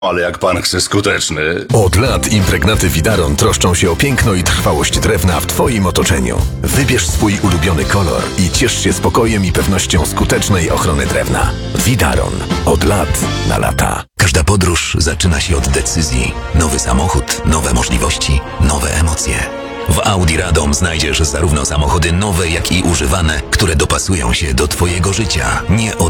Ale jak pan chce skuteczny... Od lat impregnaty Widaron troszczą się o piękno i trwałość drewna w Twoim otoczeniu. Wybierz swój ulubiony kolor i ciesz się spokojem i pewnością skutecznej ochrony drewna. Widaron. Od lat na lata. Każda podróż zaczyna się od decyzji. Nowy samochód, nowe możliwości, nowe emocje. W Audi Radom znajdziesz zarówno samochody nowe, jak i używane, które dopasują się do Twojego życia. Nie